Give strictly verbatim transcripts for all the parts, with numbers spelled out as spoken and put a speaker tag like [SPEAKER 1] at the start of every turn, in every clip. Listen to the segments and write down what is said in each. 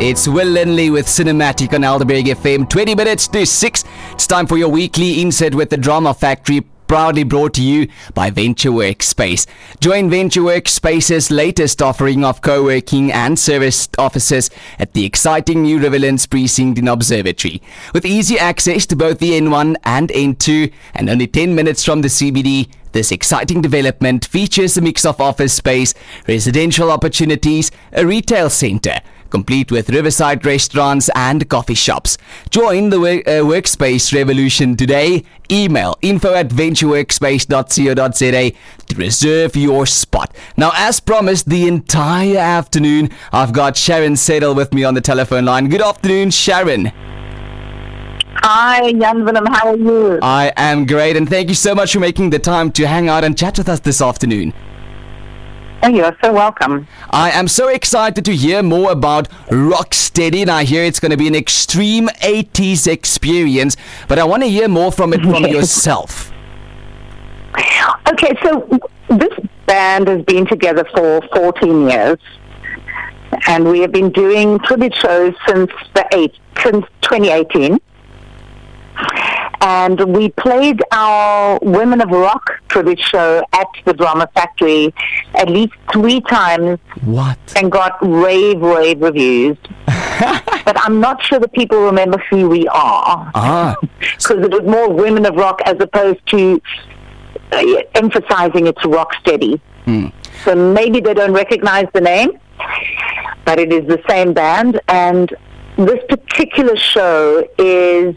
[SPEAKER 1] It's Will Lindley with Cinematic on Alderberg F M. twenty minutes to six. It's time for your weekly insert with the Drama Factory, proudly brought to you by Venture Workspace. Join Venture Workspace's latest offering of co-working and service offices at the exciting new Riverlands precinct in Observatory. With easy access to both the N one and N two and only ten minutes from the C B D, this exciting development features a mix of office space, residential opportunities, a retail centre, complete with riverside restaurants and coffee shops. Join the work, uh, workspace revolution today. Email info at ventureworkspace dot co dot za to reserve your spot. Now, as promised, the entire afternoon, I've got Sharon Settle with me on the telephone line. Good afternoon, Sharon.
[SPEAKER 2] Hi, Jan Willem, how are you?
[SPEAKER 1] I am great, and thank you so much for making the time to hang out and chat with us this afternoon.
[SPEAKER 2] Oh, you're so welcome.
[SPEAKER 1] I am so excited to hear more about Rocksteady, and I hear it's going to be an extreme eighties experience, but I want to hear more from it from yourself.
[SPEAKER 2] Okay, so this band has been together for fourteen years, and we have been doing tribute shows since the eight, since twenty eighteen. And we played our Women of Rock tribute show at the Drama Factory at least three times.
[SPEAKER 1] What?
[SPEAKER 2] And got rave, rave reviews. But I'm not sure that people remember who we are.
[SPEAKER 1] Ah.
[SPEAKER 2] Because it was more Women of Rock as opposed to uh, emphasizing it's Rocksteady.
[SPEAKER 1] Mm.
[SPEAKER 2] So maybe they don't recognize the name, but it is the same band. And this particular show is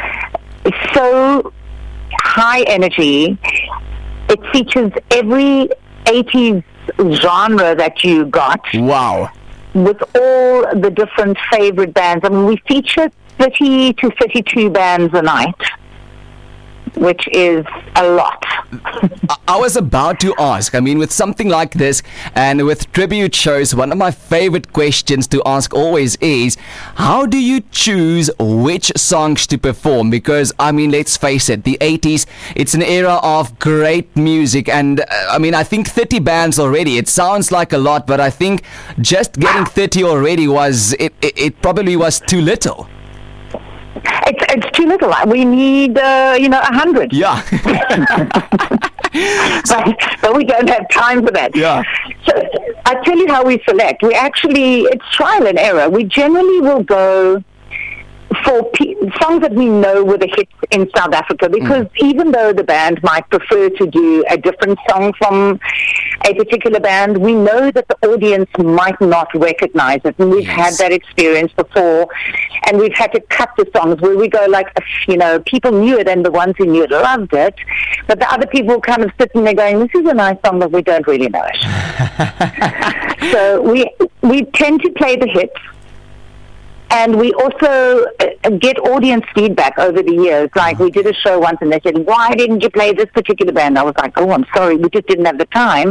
[SPEAKER 2] so high energy. It features every eighties genre that you got.
[SPEAKER 1] Wow.
[SPEAKER 2] With all the different favorite bands. I mean, we feature thirty to thirty-two bands a night, which is a lot.
[SPEAKER 1] I was about to ask, I mean, with something like this and with tribute shows, one of my favorite questions to ask always is, how do you choose which songs to perform? Because, I mean, let's face it, the eighties, it's an era of great music, and uh, I mean, I think thirty bands already, it sounds like a lot, but I think just getting thirty already was, it, it, it probably was too little.
[SPEAKER 2] It's it's too little. We need, uh, you know, a hundred.
[SPEAKER 1] Yeah.
[SPEAKER 2] but, but we don't have time for that.
[SPEAKER 1] Yeah.
[SPEAKER 2] So I tell you how we select. We actually, it's trial and error. We generally will go for pe- songs that we know were the hits in South Africa, because mm. even though the band might prefer to do a different song from a particular band, we know that the audience might not recognize it. And we've yes. had that experience before, and we've had to cut the songs where we go like, you know, people knew it and the ones who knew it loved it, but the other people kind of sitting there going, this is a nice song, but we don't really know it. So we we tend to play the hits. And we also uh, get audience feedback over the years. Like, we did a show once and they said, why didn't you play this particular band? I was like, oh, I'm sorry, we just didn't have the time.